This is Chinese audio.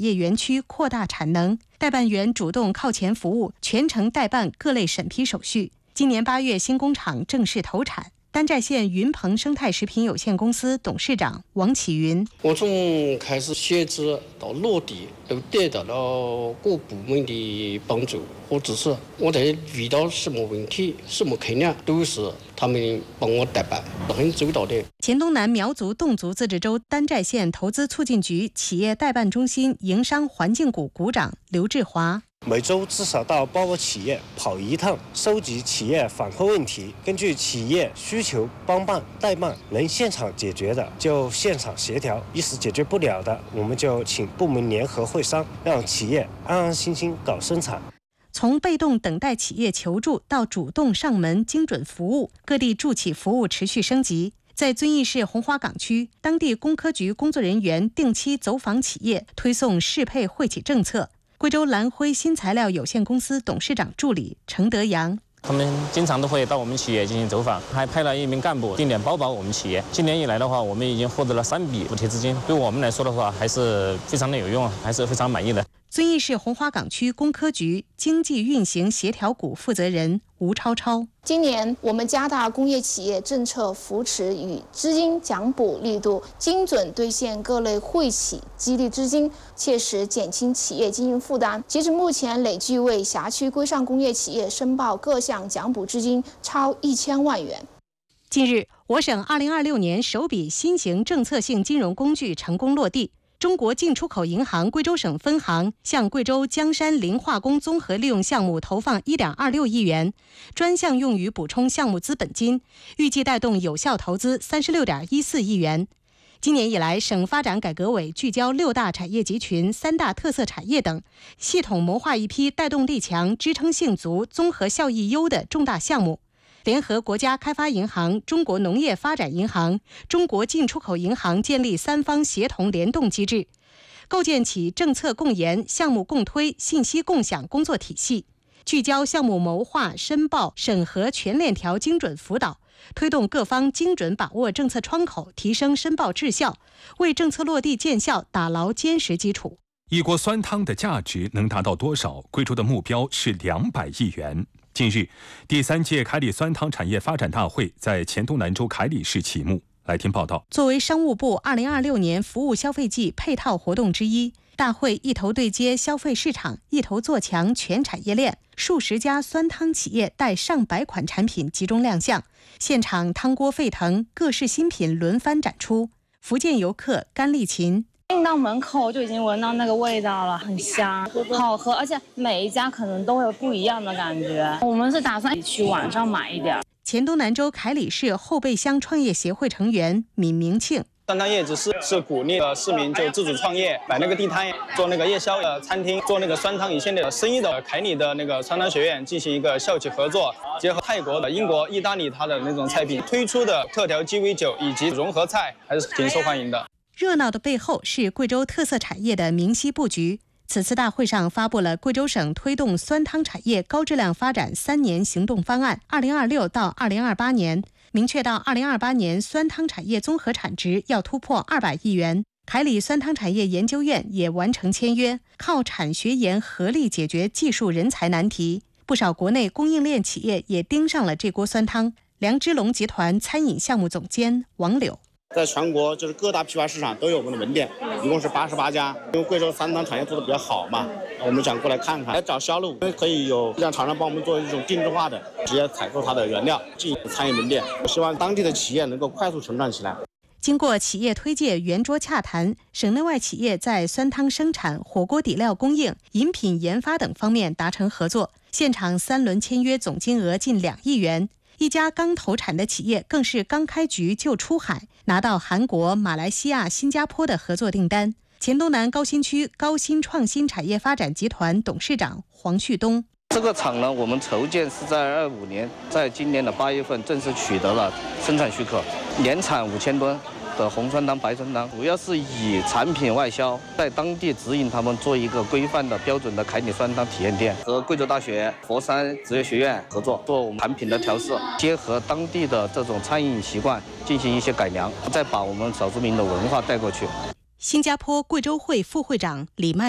业园区扩大产能，代办员主动靠前服务，全程代办各类审批手续。今年8月，新工厂正式投产。丹寨县云鹏生态食品有限公司董事长王启云： 我从开始选址到落地，都得到了各部门的帮助和支持。我在遇到什么问题、什么困难，都是他们帮我代办，很周到的。 黔东南苗族侗族自治州丹寨县投资促进局企业代办中心营商环境股股长刘志华： 每周至少到8个企业跑一趟，收集企业反馈问题，根据企业需求帮办代办，能现场解决的就现场协调，一时解决不了的，我们就请部门联合会商，让企业安安心心搞生产。 从被动等待企业求助到主动上门精准服务，各地助企服务持续升级。在遵义市红花岗区，当地工科局工作人员定期走访企业，推送适配惠企政策。贵州蓝辉新材料有限公司董事长助理程德阳： 他们经常都会到我们企业进行走访，还派了1名干部定点包保我们企业。今年以来的话，我们已经获得了3笔补贴资金，对我们来说的话，还是非常的有用，还是非常满意的。 遵义市红花岗区工科局经济运行协调股负责人吴超超： 今年我们加大工业企业政策扶持与资金奖补力度，精准兑现各类惠企激励资金，切实减轻企业经营负担。截至目前，累计为辖区规上工业企业申报各项奖补资金超1000万元。 近日，我省2026年首笔新型政策性金融工具成功落地。中国进出口银行贵州省分行向贵州江山磷化工综合利用项目投放1.26亿元，专项用于补充项目资本金，预计带动有效投资36.14亿元。今年以来，省发展改革委聚焦6大产业集群、3大特色产业等，系统谋划一批带动力强、支撑性足、综合效益优的重大项目。联合国家开发银行、中国农业发展银行、中国进出口银行建立3方协同联动机制，构建起政策共研、项目共推、信息共享工作体系，聚焦项目谋划、申报、审核全链条精准辅导，推动各方精准把握政策窗口，提升申报质效，为政策落地见效打牢坚实基础。 一锅酸汤的价值能达到多少？贵州的目标是200亿元。近日，第3届凯里酸汤产业发展大会在黔东南州凯里市启幕。来听报道。 作为商务部2026年服务消费季配套活动之一，大会一头对接消费市场，一头做强全产业链，数十家酸汤企业带上百款产品集中亮相，现场汤锅沸腾，各式新品轮番展出。福建游客甘丽琴： 进到门口就已经闻到那个味道了，很香，好喝，而且每一家可能都会有不一样的感觉。我们是打算去网上买一点。 黔东南州凯里市后备乡创业协会成员闵明庆： 酸汤业只是鼓励市民就自主创业，摆那个地摊，做那个夜宵的餐厅，做那个酸汤一线的生意的。凯里的那个酸汤学院进行一个校企合作，结合泰国的、英国、意大利它的那种菜品推出的特调鸡尾酒以及融合菜，还是挺受欢迎的。 热闹的背后是贵州特色产业的明晰布局。此次大会上发布了贵州省推动酸汤产业高质量发展3年行动方案，2026到2028年，明确到2028年酸汤产业综合产值要突破200亿元。凯里酸汤产业研究院也完成签约，靠产学研合力解决技术人才难题。不少国内供应链企业也盯上了这锅酸汤。梁之龙集团餐饮项目总监王柳： 在全国就是各大批发市场都有我们的门店，一共是88家。因为贵州酸汤产业做的比较好嘛，我们想过来看看，来找销路，因为可以有让厂商帮我们做一种定制化的，直接采购它的原料，进餐饮门店。我希望当地的企业能够快速成长起来。 经过企业推介圆桌洽谈，省内外企业在酸汤生产、火锅底料供应、饮品研发等方面达成合作，现场3轮签约总金额近2亿元。一家刚投产的企业更是刚开局就出海，拿到韩国、马来西亚、新加坡的合作订单。黔东南高新区高新创新产业发展集团董事长黄旭东： 这个厂呢，我们筹建是在25年，在今年的8月份正式取得了生产许可，年产5000吨的红酸汤、白酸汤，主要是以产品外销，在当地指引他们做一个规范的标准的凯里酸汤体验店，和贵州大学、佛山职业学院合作，做我们产品的调试，结合当地的这种餐饮习惯进行一些改良，再把我们少数民的文化带过去。 新加坡贵州会副会长李曼